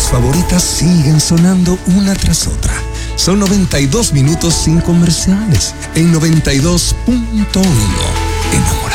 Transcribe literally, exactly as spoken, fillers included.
favoritas siguen sonando una tras otra. Son noventa y dos minutos sin comerciales en noventa y dos punto uno. Enamorado.